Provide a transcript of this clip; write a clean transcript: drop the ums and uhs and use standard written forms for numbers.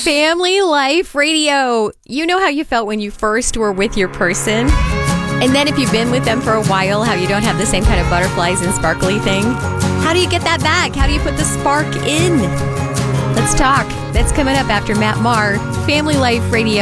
Family Life Radio. You know how you felt when you first were with your person? And then if you've been with them for a while, how you don't have the same kind of butterflies and sparkly thing? How do you get that back? How do you put the spark in? Let's talk. That's coming up after Matt Maher. Family Life Radio.